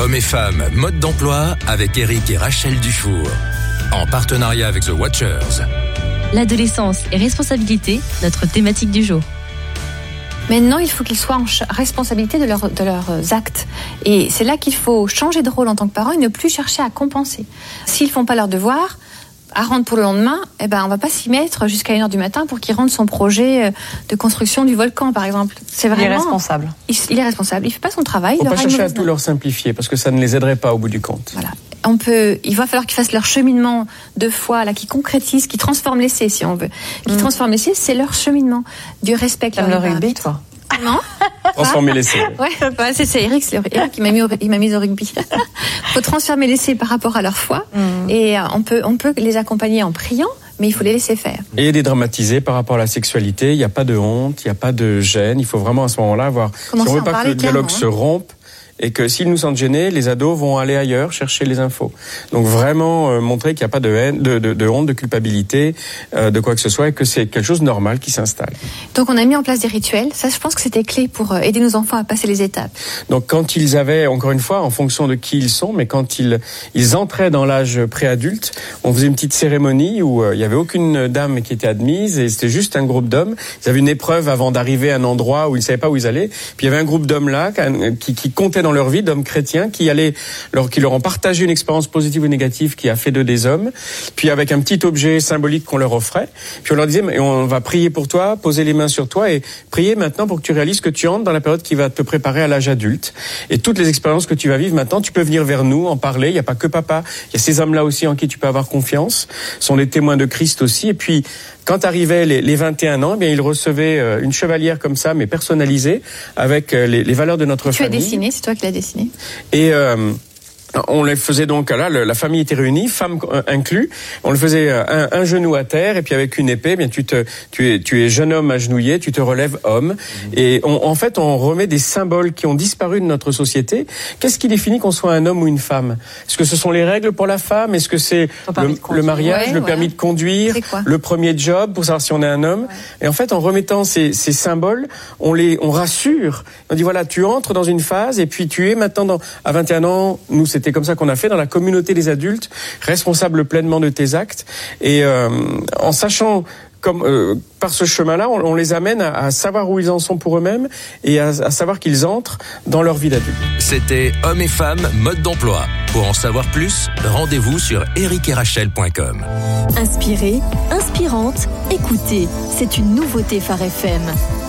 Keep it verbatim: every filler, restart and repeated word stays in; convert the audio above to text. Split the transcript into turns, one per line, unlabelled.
Hommes et femmes, mode d'emploi avec Eric et Rachel Dufour. En partenariat avec The Watchers.
L'adolescence et responsabilité, notre thématique du jour.
Maintenant, il faut qu'ils soient en responsabilité de, leur, de leurs actes. Et c'est là qu'il faut changer de rôle en tant que parent et ne plus chercher à compenser. S'ils ne font pas leurs devoirs, à rendre pour le lendemain, eh ben, on ne va pas s'y mettre jusqu'à une heure du matin pour qu'ils rendent son projet de construction du volcan, par exemple. C'est vraiment,
il est responsable.
Il, il est responsable. Il ne fait pas son travail.
Il ne faut
pas
chercher à tout leur simplifier parce que ça ne les aiderait pas au bout du compte.
Voilà. On peut, il va falloir qu'ils fassent leur cheminement de foi, là, qui concrétise, qui transforme l'essai, si on veut. Qui mmh. transforme l'essai, c'est leur cheminement. Dieu respecte leur
le rugby, toi.
Non.
Transformer l'essai.
Ouais, ouais, c'est, c'est Eric, c'est Eric qui m'a mis au, il m'a mis au rugby. Faut transformer l'essai par rapport à leur foi. Mmh. Et euh, on peut, on peut les accompagner en priant, mais il faut les laisser faire.
Et dédramatiser par rapport à la sexualité. Il n'y a pas de honte, il n'y a pas de gêne. Il faut vraiment à ce moment-là avoir,
Commencer
si on veut pas que le dialogue
hein.
se rompe, et que s'ils nous sentent gênés, les ados vont aller ailleurs chercher les infos. Donc vraiment euh, montrer qu'il n'y a pas de haine, de, de, de honte, de culpabilité, euh, de quoi que ce soit, et que c'est quelque chose de normal qui s'installe.
Donc on a mis en place des rituels. Ça, je pense que c'était clé pour aider nos enfants à passer les étapes.
Donc quand ils avaient, encore une fois, en fonction de qui ils sont, mais quand ils ils entraient dans l'âge préadulte, on faisait une petite cérémonie où euh, il n'y avait aucune dame qui était admise, et c'était juste un groupe d'hommes. Ils avaient une épreuve avant d'arriver à un endroit où ils ne savaient pas où ils allaient. Puis il y avait un groupe d'hommes là qui, qui comptait dans leur vie, d'hommes chrétiens qui allaient leur, qui leur ont partagé une expérience positive ou négative qui a fait d'eux des hommes, puis avec un petit objet symbolique qu'on leur offrait, puis on leur disait, on va prier pour toi, poser les mains sur toi et prier maintenant pour que tu réalises que tu entres dans la période qui va te préparer à l'âge adulte, et toutes les expériences que tu vas vivre maintenant, tu peux venir vers nous, en parler, il n'y a pas que papa, il y a ces hommes-là aussi en qui tu peux avoir confiance, sont les témoins de Christ aussi, et puis quand arrivaient les, les vingt et un ans, eh bien ils recevaient euh, une chevalière comme ça, mais personnalisée, avec euh, les, les valeurs de notre
tu
famille.
Tu as dessiné, c'est toi qui l'as dessiné.
Et euh, on les faisait donc là, la famille était réunie, femmes inclus. On le faisait un, un genou à terre et puis avec une épée, eh bien tu te, tu es, tu es jeune homme agenouillé, tu te relèves homme. Mmh. Et on, en fait, on remet des symboles qui ont disparu de notre société. Qu'est-ce qui définit qu'on soit un homme ou une femme ? Est-ce que ce sont les règles pour la femme ? Est-ce que c'est le, le mariage, ouais, le ouais. permis de conduire, le premier job pour savoir si on est un homme ? Ouais. Et en fait, en remettant ces, ces symboles, on les, on rassure. On dit voilà, tu entres dans une phase et puis tu es maintenant dans, à vingt et un ans. Nous, c'est C'était comme ça qu'on a fait dans la communauté des adultes, responsable pleinement de tes actes. Et euh, en sachant, comme euh, par ce chemin-là, on, on les amène à, à savoir où ils en sont pour eux-mêmes et à, à savoir qu'ils entrent dans leur vie d'adulte.
C'était Hommes et femmes, mode d'emploi. Pour en savoir plus, rendez-vous sur eric et rachel point com.
Inspirée, inspirante, écoutez, c'est une nouveauté Phare F M.